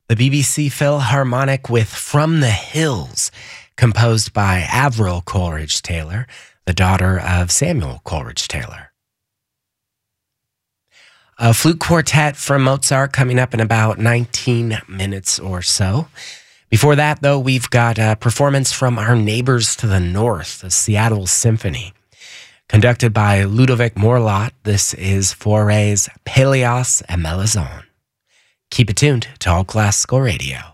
The BBC Philharmonic with From the Hills, composed by Avril Coleridge-Taylor, the daughter of Samuel Coleridge-Taylor. A flute quartet from Mozart coming up in about 19 minutes or so. Before that, though, we've got a performance from our neighbors to the north, the Seattle Symphony. Conducted by Ludovic Morlot, this is Fauré's Pelléas et Mélisande. Keep it tuned to All Classical Radio.